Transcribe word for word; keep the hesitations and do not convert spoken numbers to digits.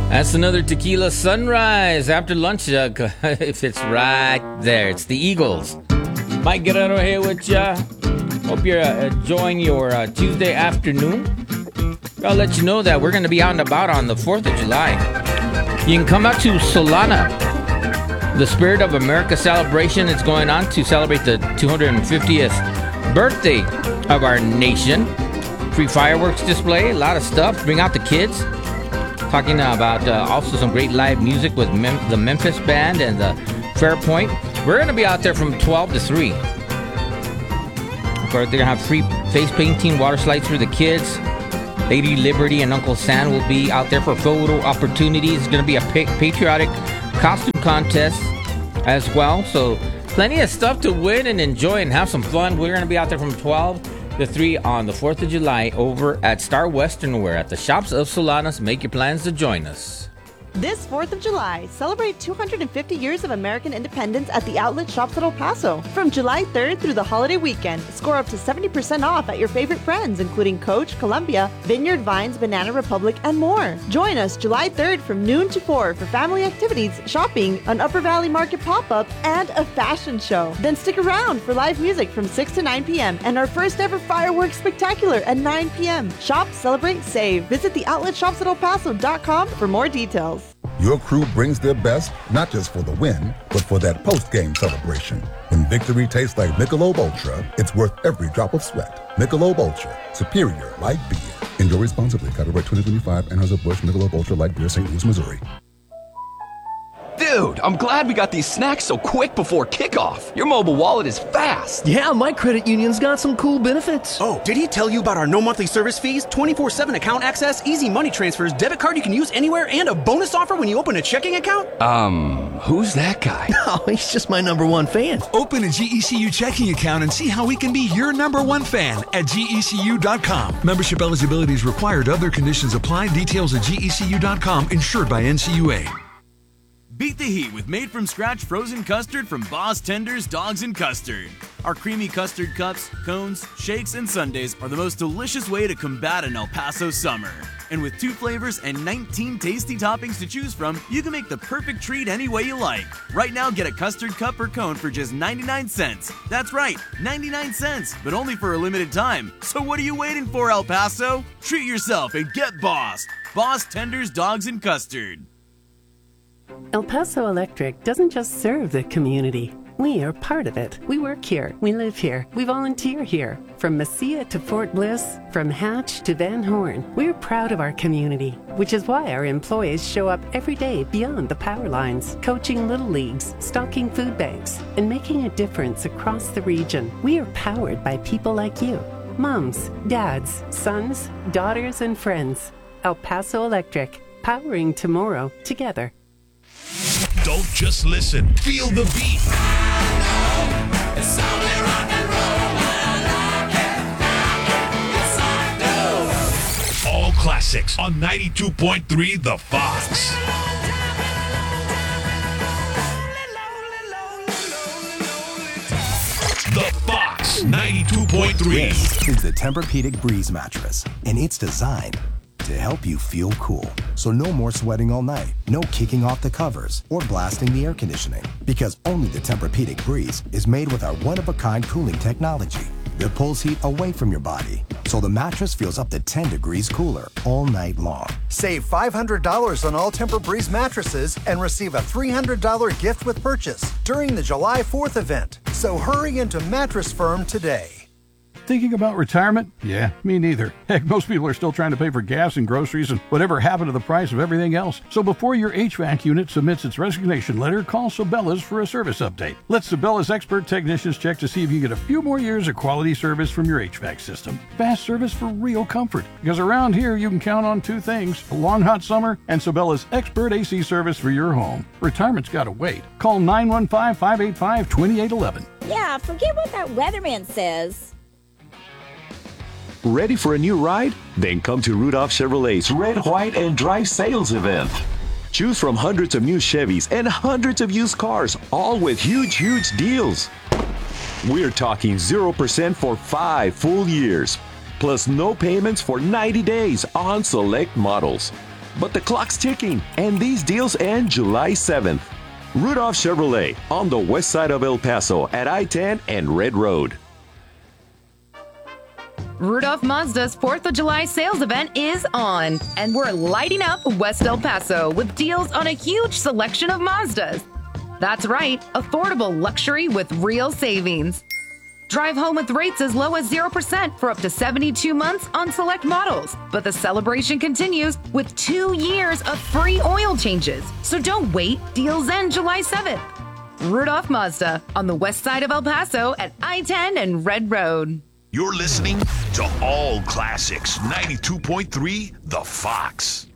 That's another tequila sunrise after lunch. Uh, if it's right there, it's the Eagles. Mike Guerrero here with ya. Hope you're uh, enjoying your uh, Tuesday afternoon. I'll let you know that we're going to be out and about on the fourth of July. You can come out to Solana. The Spirit of America celebration is going on to celebrate the two hundred fiftieth birthday of our nation. Free fireworks display, a lot of stuff. Bring out the kids. Talking about uh, also some great live music with Mem- the Memphis Band and the Fairpoint. We're going to be out there from twelve to three. Of course, they're going to have free face painting, water slides for the kids. Lady Liberty and Uncle Sam will be out there for photo opportunities. It's going to be a pa- patriotic costume contest as well. So plenty of stuff to win and enjoy and have some fun. We're going to be out there from twelve to three on the fourth of July over at Star Western Wear at the Shops of Solanas. Make your plans to join us. This fourth of July, celebrate two hundred fifty years of American independence at the Outlet Shops at El Paso. From July third through the holiday weekend, score up to seventy percent off at your favorite brands, including Coach, Columbia, Vineyard Vines, Banana Republic, and more. Join us July third from noon to four for family activities, shopping, an Upper Valley Market pop-up, and a fashion show. Then stick around for live music from six to nine p.m. and our first ever fireworks spectacular at nine p.m. Shop, celebrate, save. Visit the outlet shops at el paso dot com for more details. Your crew brings their best, not just for the win, but for that post-game celebration. When victory tastes like Michelob Ultra, it's worth every drop of sweat. Michelob Ultra, superior light beer. Enjoy responsibly. Copyright twenty twenty-five, Anheuser-Busch Michelob Ultra Light Beer, Saint Louis, Missouri. Dude, I'm glad we got these snacks so quick before kickoff. Your mobile wallet is fast. Yeah, my credit union's got some cool benefits. Oh, did he tell you about our no monthly service fees, twenty-four seven account access, easy money transfers, debit card you can use anywhere, and a bonus offer when you open a checking account? Um, who's that guy? Oh, he's just my number one fan. Open a G E C U checking account and see how we can be your number one fan at G E C U dot com. Membership eligibility is required. Other conditions apply. Details at G E C U dot com. Insured by N C U A. Beat the heat with made-from-scratch frozen custard from Boss Tenders Dogs and Custard. Our creamy custard cups, cones, shakes, and sundaes are the most delicious way to combat an El Paso summer. And with two flavors and nineteen tasty toppings to choose from, you can make the perfect treat any way you like. Right now, get a custard cup or cone for just ninety-nine cents. That's right, ninety-nine cents, but only for a limited time. So what are you waiting for, El Paso? Treat yourself and get bossed. Boss Tenders Dogs and Custard. El Paso Electric doesn't just serve the community. We are part of it. We work here. We live here. We volunteer here. From Mesilla to Fort Bliss, from Hatch to Van Horn, we're proud of our community, which is why our employees show up every day beyond the power lines, coaching little leagues, stocking food banks, and making a difference across the region. We are powered by people like you. Moms, dads, sons, daughters, and friends. El Paso Electric, powering tomorrow together. Don't just listen. Feel the beat. All classics on ninety-two point three The Fox. The Fox ninety-two point three. This is the Tempur-Pedic Breeze mattress, and it's designed to help you feel cool. So no more sweating all night, no kicking off the covers or blasting the air conditioning, because only the Tempur-Pedic Breeze is made with our one-of-a-kind cooling technology that pulls heat away from your body, so the mattress feels up to ten degrees cooler all night long. Save five hundred dollars on all Tempur-Breeze mattresses and receive a three hundred dollars gift with purchase during the July fourth event. So hurry into Mattress Firm today. Thinking about retirement? Yeah, me neither. Heck, most people are still trying to pay for gas and groceries and whatever happened to the price of everything else. So before your H V A C unit submits its resignation letter, call Sabela's for a service update. Let Sabela's expert technicians check to see if you can get a few more years of quality service from your H V A C system. Fast service for real comfort. Because around here, you can count on two things: a long hot summer and Sabela's expert A C service for your home. Retirement's got to wait. Call nine one five, five eight five, two eight one one. Yeah, forget what that weatherman says. Ready for a new ride? Then come to Rudolph Chevrolet's Red, White, and Drive sales event. Choose from hundreds of new Chevys and hundreds of used cars, all with huge, huge deals. We're talking zero percent for five full years, plus no payments for ninety days on select models. But the clock's ticking, and these deals end July seventh. Rudolph Chevrolet on the west side of El Paso at I ten and Red Road. Rudolph Mazda's fourth of July sales event is on, and we're lighting up West El Paso with deals on a huge selection of Mazdas. That's right, affordable luxury with real savings. Drive home with rates as low as zero percent for up to seventy-two months on select models. But the celebration continues with two years of free oil changes. So don't wait, deals end July seventh. Rudolph Mazda on the west side of El Paso at I ten and Red Road. You're listening to All Classics ninety-two point three The Fox.